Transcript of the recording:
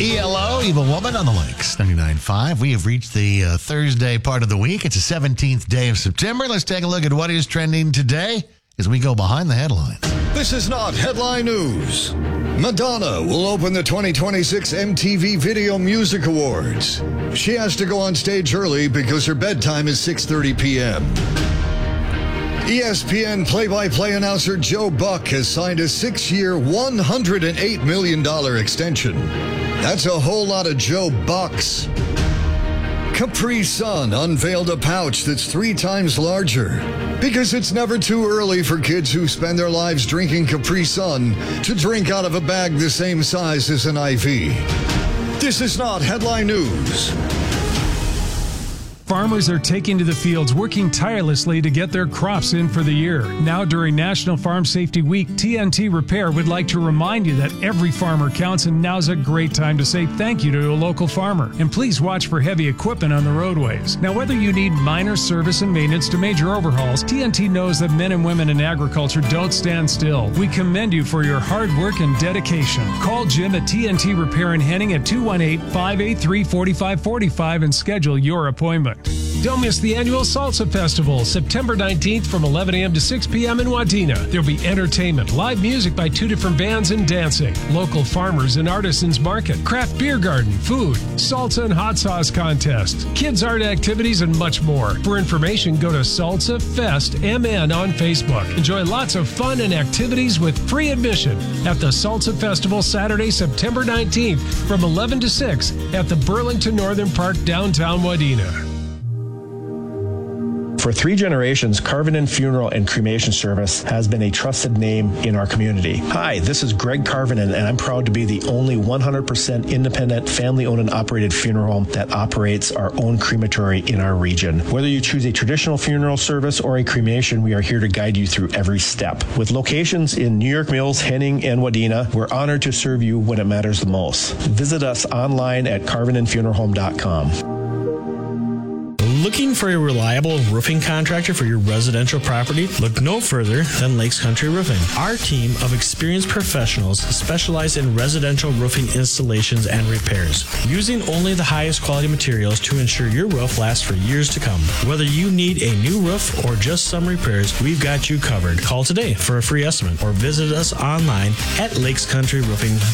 ELO, Evil Woman on the Lakes, 99.5. We have reached the Thursday part of the week. It's the 17th day of September. Let's take a look at what is trending today as we go behind the headlines. This is not headline news. Madonna will open the 2026 MTV Video Music Awards. She has to go on stage early because her bedtime is 6:30 p.m. ESPN play-by-play announcer Joe Buck has signed a 6-year, $108 million extension. That's a whole lot of Joe Bucks. Capri Sun unveiled a pouch that's 3 times larger because it's never too early for kids who spend their lives drinking Capri Sun to drink out of a bag the same size as an IV. This is not headline news. Farmers are taking to the fields, working tirelessly to get their crops in for the year. Now, during National Farm Safety Week, TNT Repair would like to remind you that every farmer counts, and now's a great time to say thank you to a local farmer. And please watch for heavy equipment on the roadways. Now, whether you need minor service and maintenance to major overhauls, TNT knows that men and women in agriculture don't stand still. We commend you for your hard work and dedication. Call Jim at TNT Repair in Henning at 218-583-4545 and schedule your appointment. Don't miss the annual Salsa Festival, September 19th from 11 a.m. to 6 p.m. in Wadena. There'll be entertainment, live music by 2 different bands, and dancing. Local farmers and artisans market, craft beer garden, food, salsa and hot sauce contest, kids art activities, and much more. For information, go to Salsa Fest MN on Facebook. Enjoy lots of fun and activities with free admission at the Salsa Festival Saturday, September 19th from 11 to 6 at the Burlington Northern Park, downtown Wadena. For 3 generations, Carvinen Funeral and Cremation Service has been a trusted name in our community. Hi, this is Greg Carvinen, and I'm proud to be the only 100% independent, family-owned and operated funeral home that operates our own crematory in our region. Whether you choose a traditional funeral service or a cremation, we are here to guide you through every step. With locations in New York Mills, Henning, and Wadena, we're honored to serve you when it matters the most. Visit us online at carvinenfuneralhome.com. Looking for a reliable roofing contractor for your residential property? Look no further than Lakes Country Roofing. Our team of experienced professionals specialize in residential roofing installations and repairs, using only the highest quality materials to ensure your roof lasts for years to come. Whether you need a new roof or just some repairs, we've got you covered. Call today for a free estimate or visit us online at lakescountryroofing.com.